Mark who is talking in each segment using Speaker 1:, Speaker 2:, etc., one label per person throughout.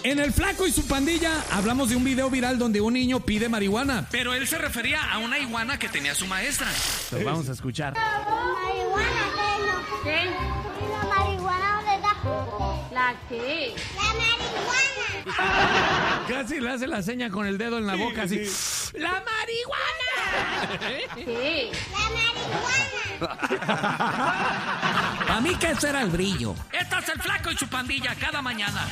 Speaker 1: En El Flaco y su pandilla hablamos de un video viral donde un niño pide marihuana, pero él se refería a una iguana que tenía su maestra. Lo vamos a escuchar.
Speaker 2: ¿Marihuana qué?
Speaker 3: ¿Qué?
Speaker 2: ¿Y la marihuana dónde está?
Speaker 3: ¿La qué?
Speaker 2: ¡La marihuana!
Speaker 1: Casi le hace la seña con el dedo en la boca, así. ¡La marihuana!
Speaker 3: ¿Qué?
Speaker 2: ¡La marihuana!
Speaker 1: A mí que ese era el brillo.
Speaker 4: Este es El Flaco y su pandilla cada mañana.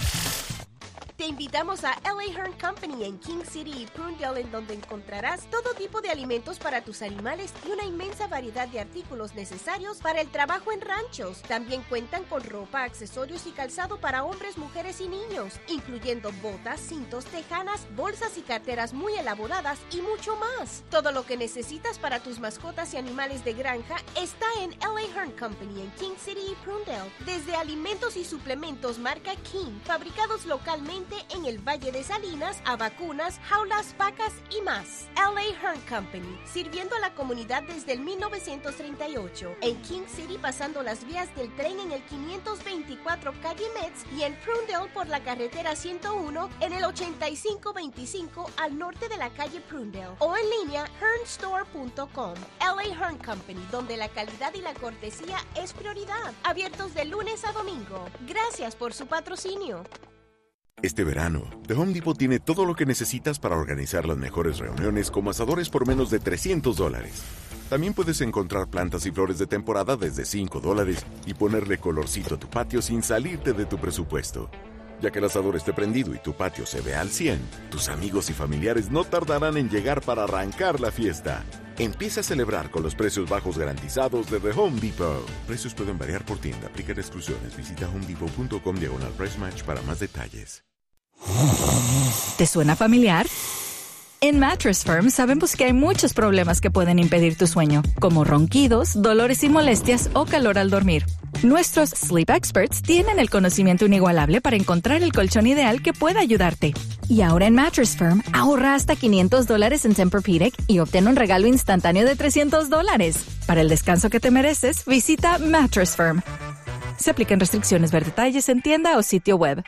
Speaker 5: Te invitamos a L.A. Hearn Company en King City y Prunedale, en donde encontrarás todo tipo de alimentos para tus animales y una inmensa variedad de artículos necesarios para el trabajo en ranchos. También cuentan con ropa, accesorios y calzado para hombres, mujeres y niños, incluyendo botas, cintos, tejanas, bolsas y carteras muy elaboradas y mucho más. Todo lo que necesitas para tus mascotas y animales de granja está en L.A. Hearn Company en King City y Prunedale. Desde alimentos y suplementos marca King, fabricados localmente en el Valle de Salinas, a vacunas, jaulas, vacas y más. L.A. Hearn Company, sirviendo a la comunidad desde el 1938. En King City, pasando las vías del tren en el 524 calle Metz, y en Prunedale por la carretera 101 en el 8525 al norte de la calle Prunedale. O en línea, hearnstore.com. L.A. Hearn Company, donde la calidad y la cortesía es prioridad. Abiertos de lunes a domingo. Gracias por su patrocinio.
Speaker 6: Este verano, The Home Depot tiene todo lo que necesitas para organizar las mejores reuniones, como asadores por menos de $300. También puedes encontrar plantas y flores de temporada desde $5 y ponerle colorcito a tu patio sin salirte de tu presupuesto. Ya que el asador esté prendido y tu patio se ve al 100, tus amigos y familiares no tardarán en llegar para arrancar la fiesta. Empieza a celebrar con los precios bajos garantizados de The Home Depot. Precios pueden variar por tienda. Aplica restricciones. Visita homedepot.com/price match para más detalles.
Speaker 7: ¿Te suena familiar? En Mattress Firm sabemos que hay muchos problemas que pueden impedir tu sueño, como ronquidos, dolores y molestias o calor al dormir. Nuestros Sleep Experts tienen el conocimiento inigualable para encontrar el colchón ideal que pueda ayudarte. Y ahora en Mattress Firm, ahorra hasta $500 en Tempur-Pedic y obtén un regalo instantáneo de $300. Para el descanso que te mereces, visita Mattress Firm. Se aplican restricciones. Ver detalles en tienda o sitio web.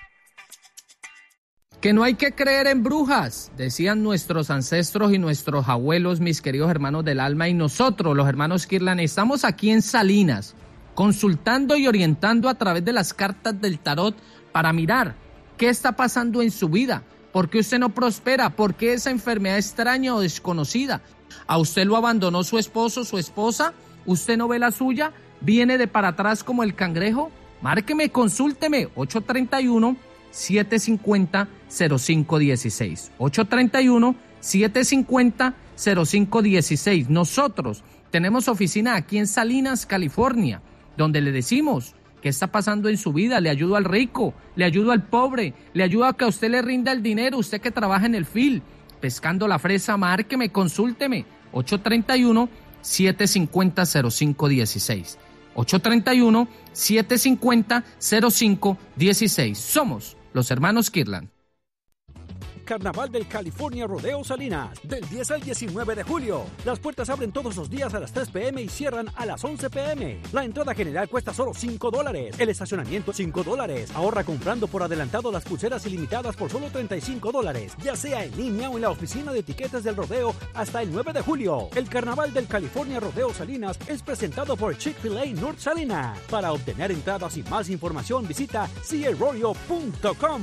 Speaker 8: Que no hay que creer en brujas, decían nuestros ancestros y nuestros abuelos, mis queridos hermanos del alma, y nosotros, los hermanos Kirlan, estamos aquí en Salinas, consultando y orientando a través de las cartas del tarot para mirar qué está pasando en su vida, por qué usted no prospera, por qué esa enfermedad extraña o desconocida. ¿A usted lo abandonó su esposo, su esposa? ¿Usted no ve la suya? ¿Viene de para atrás como el cangrejo? Márqueme, consúlteme, 831-750-0516. 831-750-0516. Nosotros tenemos oficina aquí en Salinas, California, donde le decimos qué está pasando en su vida. Le ayudo al rico, le ayudo al pobre, le ayudo a que a usted le rinda el dinero, usted que trabaja en el field, pescando la fresa. Márqueme, consúlteme, 831-750-0516. 831-750-0516. Somos los hermanos Kirlan.
Speaker 9: Carnaval del California Rodeo Salinas, del 10 al 19 de julio. Las puertas abren todos los días a las 3 p.m. y cierran a las 11 p.m. La entrada general cuesta solo $5. El estacionamiento, $5. Ahorra comprando por adelantado las pulseras ilimitadas por solo $35, ya sea en línea o en la oficina de etiquetas del rodeo hasta el 9 de julio. El Carnaval del California Rodeo Salinas es presentado por Chick-fil-A North Salinas. Para obtener entradas y más información, visita cierrorio.com.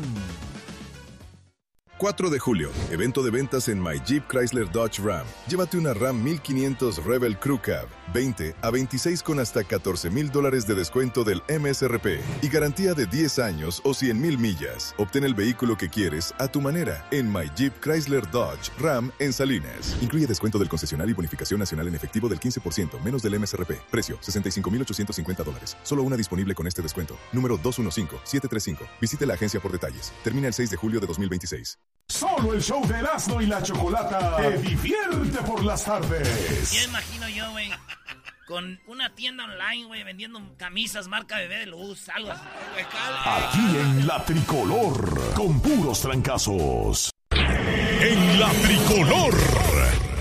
Speaker 10: 4 de julio, evento de ventas en My Jeep Chrysler Dodge Ram. Llévate una Ram 1500 Rebel Crew Cab, 20 a 26 con hasta $14,000 de descuento del MSRP y garantía de 10 años o 100,000 millas. Obtén el vehículo que quieres a tu manera en My Jeep Chrysler Dodge Ram en Salinas. Incluye descuento del concesionario y bonificación nacional en efectivo del 15%, menos del MSRP. Precio, $65,850. Solo una disponible con este descuento. Número 215-735. Visite la agencia por detalles. Termina el 6 de julio de 2026.
Speaker 11: Solo el show de Erasmo y la Chocolata te divierte por las tardes.
Speaker 4: Ya imagino yo, güey, con una tienda online, güey, vendiendo camisas marca Bebé de Luz, algo así.
Speaker 11: Aquí en La Tricolor, con puros trancazos. En La Tricolor.